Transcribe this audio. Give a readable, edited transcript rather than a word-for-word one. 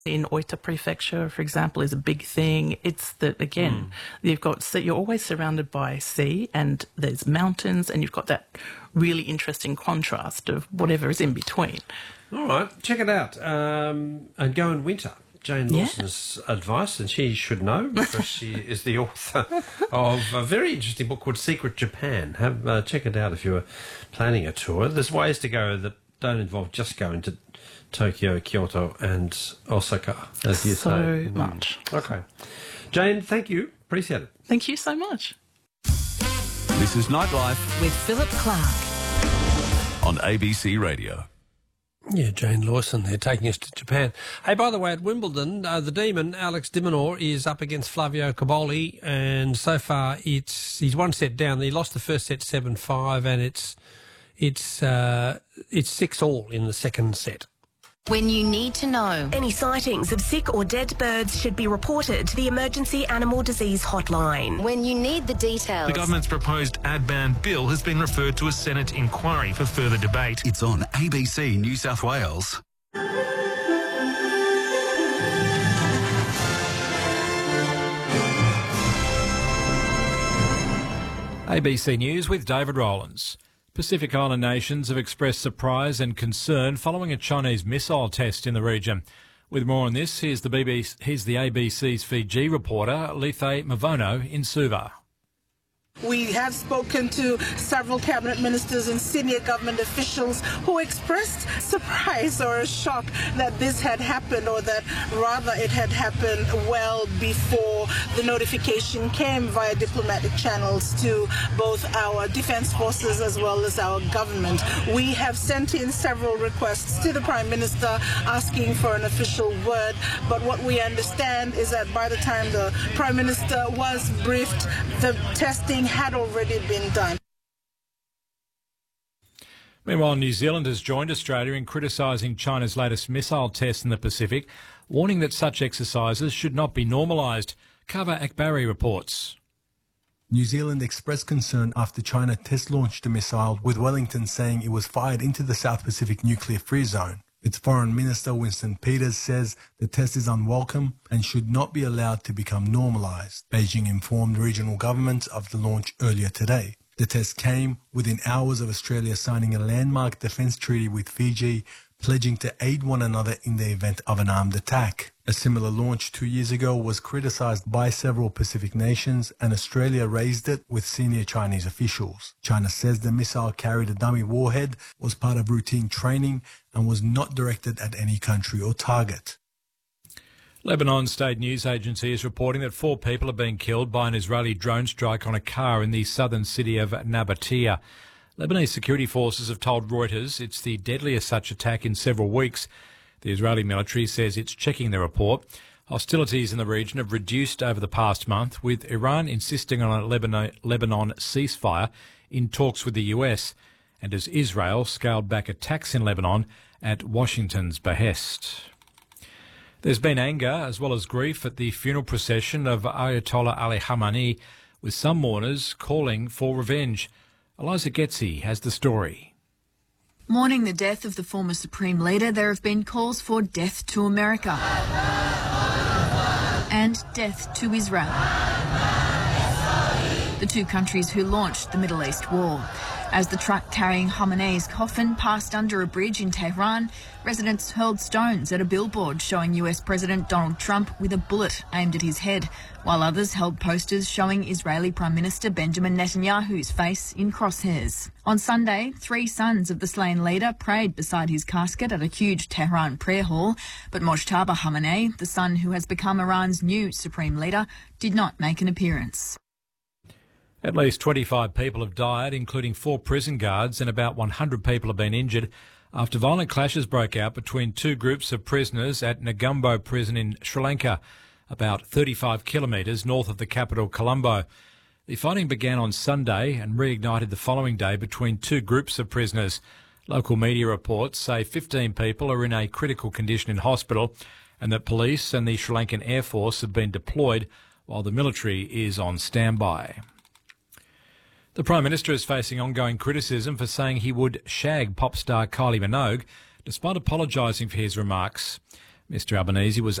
in Oita Prefecture, for example, is a big thing. It's that, again, you're always surrounded by sea and there's mountains, and you've got that really interesting contrast of whatever is in between. All right, check it out and go in winter. Jane Lawson's advice, and she should know because she is the author of a very interesting book called Secret Japan. Check it out if you're planning a tour. There's ways to go that don't involve just going to Tokyo, Kyoto and Osaka, as you say. So much. Okay. Jane, thank you. Appreciate it. Thank you so much. This is Nightlife with Philip Clark on ABC Radio. Yeah, Jane Lawson, they're taking us to Japan. Hey, by the way, at Wimbledon, the Demon, Alex de Minaur, is up against Flavio Cobolli, and so far he's one set down. He lost the first set 7-5, and it's 6-all in the second set. When you need to know. Any sightings of sick or dead birds should be reported to the Emergency Animal Disease Hotline. When you need the details. The government's proposed ad ban bill has been referred to a Senate inquiry for further debate. It's on ABC New South Wales. ABC News with David Rowlands. Pacific Island nations have expressed surprise and concern following a Chinese missile test in the region. With more on this, here's the ABC's Fiji reporter, Lethe Mavono in Suva. We have spoken to several cabinet ministers and senior government officials who expressed surprise or a shock that this had happened, or that rather it had happened well before the notification came via diplomatic channels to both our defense forces as well as our government. We have sent in several requests to the Prime Minister asking for an official word, but what we understand is that by the time the Prime Minister was briefed, the testing had already been done. Meanwhile, New Zealand has joined Australia in criticising China's latest missile test in the Pacific, warning that such exercises should not be normalised. Kava Akbari reports. New Zealand expressed concern after China test-launched a missile, with Wellington saying it was fired into the South Pacific nuclear-free zone. Its Foreign Minister Winston Peters says the test is unwelcome and should not be allowed to become normalised. Beijing informed regional governments of the launch earlier today. The test came within hours of Australia signing a landmark defence treaty with Fiji, pledging to aid one another in the event of an armed attack. A similar launch 2 years ago was criticised by several Pacific nations, and Australia raised it with senior Chinese officials. China says the missile carried a dummy warhead, was part of routine training, and was not directed at any country or target. Lebanon State News Agency is reporting that 4 people have been killed by an Israeli drone strike on a car in the southern city of Nabatea. Lebanese security forces have told Reuters it's the deadliest such attack in several weeks. The Israeli military says it's checking the report. Hostilities in the region have reduced over the past month, with Iran insisting on a Lebanon ceasefire in talks with the US, and as Israel scaled back attacks in Lebanon at Washington's behest. There's been anger as well as grief at the funeral procession of Ayatollah Ali Khamenei, with some mourners calling for revenge. Eliza Getzi has the story. Mourning the death of the former Supreme Leader, there have been calls for death to America and death to Israel, the two countries who launched the Middle East war. As the truck carrying Khamenei's coffin passed under a bridge in Tehran, residents hurled stones at a billboard showing US President Donald Trump with a bullet aimed at his head, while others held posters showing Israeli Prime Minister Benjamin Netanyahu's face in crosshairs. On Sunday, 3 sons of the slain leader prayed beside his casket at a huge Tehran prayer hall, but Mojtaba Khamenei, the son who has become Iran's new supreme leader, did not make an appearance. At least 25 people have died, including 4 prison guards, and about 100 people have been injured after violent clashes broke out between 2 groups of prisoners at Negombo prison in Sri Lanka, about 35 kilometres north of the capital, Colombo. The fighting began on Sunday and reignited the following day between 2 groups of prisoners. Local media reports say 15 people are in a critical condition in hospital, and that police and the Sri Lankan Air Force have been deployed while the military is on standby. The Prime Minister is facing ongoing criticism for saying he would shag pop star Kylie Minogue, despite apologising for his remarks. Mr Albanese was